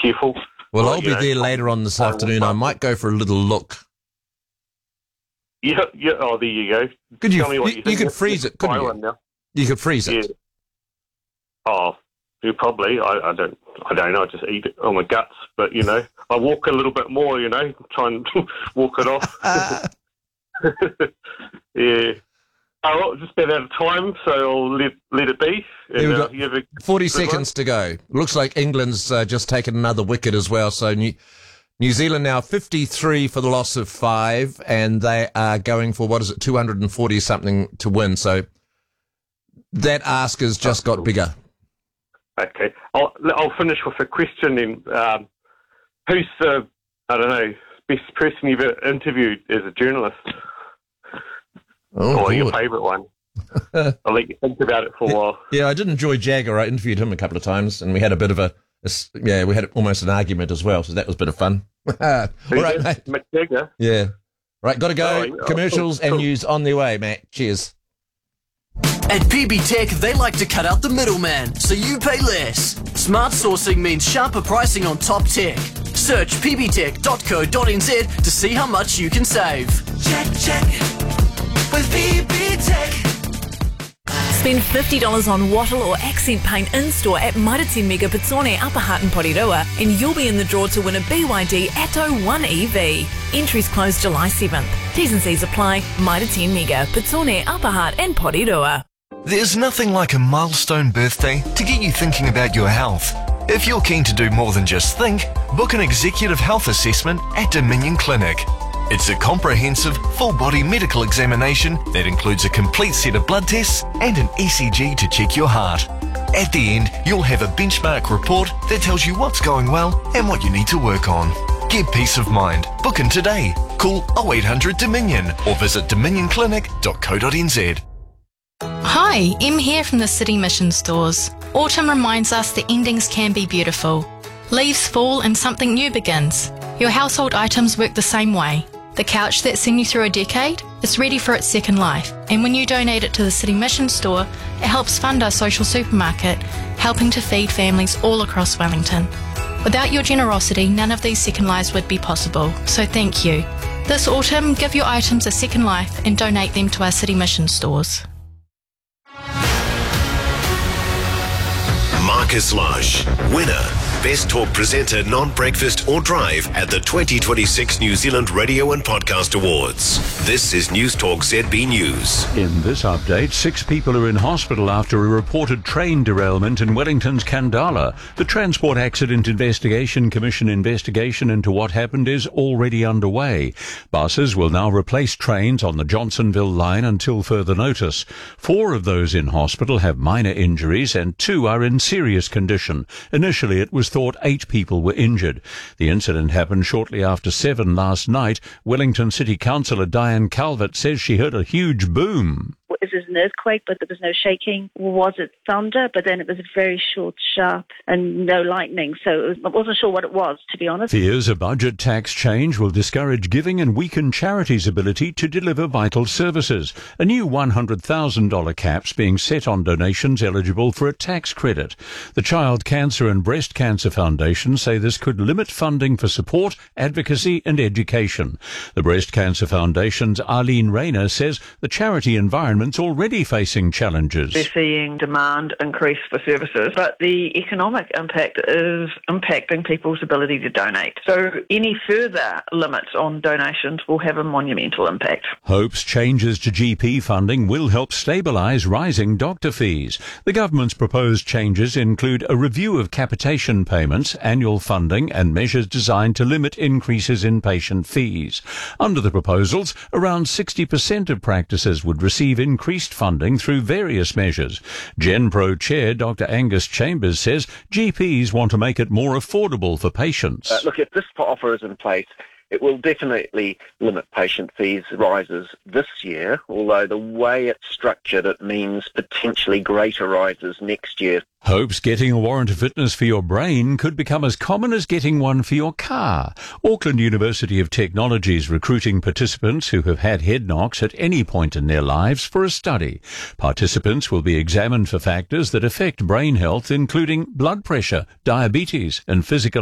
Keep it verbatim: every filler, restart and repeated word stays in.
careful. Well, Or, I'll be you know, there later on this afternoon. I might go for a little look. Yeah, yeah. Oh, there you go. Could you? Tell me what You, you, think. you could freeze it, couldn't Buy you? one now. You could freeze it. Yeah. Oh, you probably. I, I don't. I don't know. I just eat it on my guts. But you know, I walk a little bit more. You know, try and walk it off. Yeah. Oh, well, just about out of time, so I'll let let it be. And, Yeah, we've uh, got you have a forty good seconds to go. Looks like England's uh, just taken another wicket as well. So New, New Zealand now fifty-three for the loss of five, and they are going for, what is it, two hundred forty something to win. So that ask has just got bigger. Okay. I'll, I'll finish with a question then. Um, who's the, I don't know, best person you've ever interviewed as a journalist? Oh, or your good. favourite one? I'll let you think about it for a while. Yeah, I did enjoy Jagger. I interviewed him a couple of times, and we had a bit of a, a s- yeah, we had almost an argument as well, so that was a bit of fun. All right, mate. Mick Jagger? Yeah. Right, got to go. Oh, yeah. Commercials Cool, cool. and news on their way, Matt. Cheers. At P B Tech, they like to cut out the middleman, so you pay less. Smart sourcing means sharper pricing on top tech. Search p b tech dot co dot n z to see how much you can save. Check, check, with P B Tech. Spend fifty dollars on wattle or accent paint in-store at Mitre ten Mega Petone, Upper Hutt and Porirua, and you'll be in the draw to win a B Y D Atto one E V. Entries close July seventh. T's and C's apply. Mitre ten Mega, Petone, Upper Hutt and Porirua. There's nothing like a milestone birthday to get you thinking about your health. If you're keen to do more than just think, book an executive health assessment at Dominion Clinic. It's a comprehensive, full-body medical examination that includes a complete set of blood tests and an E C G to check your heart. At the end, you'll have a benchmark report that tells you what's going well and what you need to work on. Get peace of mind. Book in today. Call oh eight hundred Dominion or visit dominion clinic dot co dot n z. Hi, Em here from the City Mission Stores. Autumn reminds us that endings can be beautiful. Leaves fall and something new begins. Your household items work the same way. The couch that's seen you through a decade is ready for its second life, and when you donate it to the City Mission Store, it helps fund our social supermarket, helping to feed families all across Wellington. Without your generosity, none of these second lives would be possible, so thank you. This autumn, give your items a second life and donate them to our City Mission Stores. Marcus Lush, winner, Best Talk Presenter Non-Breakfast or Drive at the twenty twenty-six New Zealand Radio and Podcast Awards. This is News Talk Z B News. In this update, six people are in hospital after a reported train derailment in Wellington's Kandala. The Transport Accident Investigation Commission investigation into what happened is already underway. Buses will now replace trains on the Johnsonville line until further notice. Four of those in hospital have minor injuries and two are in serious condition. Initially, it was thought eight people were injured. The incident happened shortly after seven last night. Wellington City Councillor Diane Calvert says she heard a huge boom. Is it an earthquake, but there was no shaking? Was it thunder? But then it was very short, sharp, and no lightning. So it was, I wasn't sure what it was, to be honest. Fears a budget tax change will discourage giving and weaken charities' ability to deliver vital services. A new one hundred thousand dollars cap's being set on donations eligible for a tax credit. The Child Cancer and Breast Cancer Foundation say this could limit funding for support, advocacy and education. The Breast Cancer Foundation's Arlene Rayner says the charity environment already facing challenges. They're seeing demand increase for services, but the economic impact is impacting people's ability to donate. So any further limits on donations will have a monumental impact. Hope's changes to G P funding will help stabilise rising doctor fees. The government's proposed changes include a review of capitation payments, annual funding and measures designed to limit increases in patient fees. Under the proposals, around sixty percent of practices would receive increased funding through various measures. GenPro Chair Doctor Angus Chambers says G Ps want to make it more affordable for patients. Uh, look, if this offer is in place, it will definitely limit patient fees rises this year, although the way it's structured, it means potentially greater rises next year. Hope's getting a warrant of fitness for your brain could become as common as getting one for your car. Auckland University of Technology is recruiting participants who have had head knocks at any point in their lives for a study. Participants will be examined for factors that affect brain health, including blood pressure, diabetes and physical